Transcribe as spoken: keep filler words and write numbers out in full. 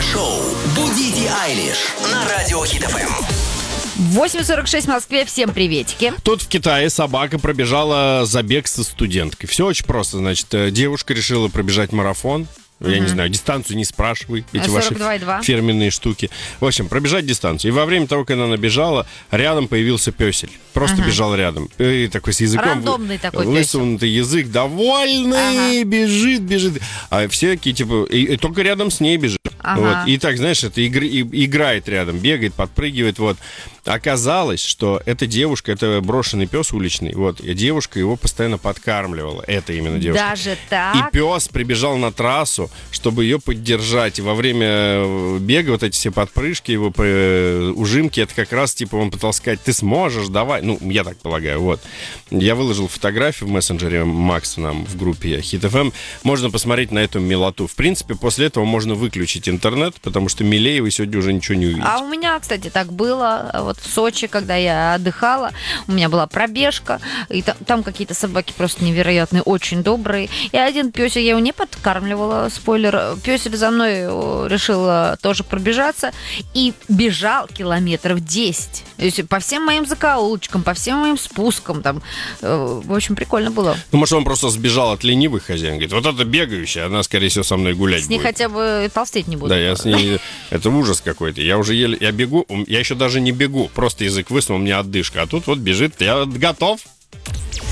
Шоу «Будите Айлиш» на радио Хит эф эм. восемь сорок шесть в Москве. Всем приветики. Тут в Китае собака пробежала забег со студенткой. Все очень просто. Значит, девушка решила пробежать марафон. Я uh-huh. не знаю, дистанцию не спрашивай, эти ваши фирменные штуки. В общем, пробежать дистанцию. И во время того, как она набежала, рядом появился пёсель. Просто uh-huh. бежал рядом. И такой с языком. Рандомный такой высунутый пёсель. Язык, довольный, uh-huh. бежит, бежит. А все такие, типа, и, и только рядом с ней бежит. Uh-huh. Вот. И так, знаешь, это игр, и, играет рядом, бегает, подпрыгивает. Вот. Оказалось, что эта девушка, это брошенный пес уличный. Вот. И девушка его постоянно подкармливала. Это именно девушка. Даже так? И пес прибежал на трассу, чтобы ее поддержать. И во время бега вот эти все подпрыжки, его ужимки, это как раз, типа, он пытался сказать, ты сможешь, давай. Ну, я так полагаю, вот. Я выложил фотографию в мессенджере Макс нам в группе Хит эф эм. Можно посмотреть на эту милоту. В принципе, после этого можно выключить интернет, потому что милее вы сегодня уже ничего не увидите. А у меня, кстати, так было. Вот в Сочи, когда я отдыхала, у меня была пробежка, и там, там какие-то собаки просто невероятные, очень добрые. И один пёсик, я его не подкармливала, спойлер, пёсель за мной решил тоже пробежаться и бежал километров десять. То есть по всем моим закоулочкам, по всем моим спускам. Там, в общем, прикольно было. Ну, может, он просто сбежал от ленивых хозяин. Говорит, вот это бегающая, она, скорее всего, со мной гулять с ней будет. хотя бы толстеть не буду. Да, я с ней... Это ужас какой-то. Я уже еле... Я бегу, я еще даже не бегу. Просто язык высунул, у меня отдышка. А тут вот бежит, я готов.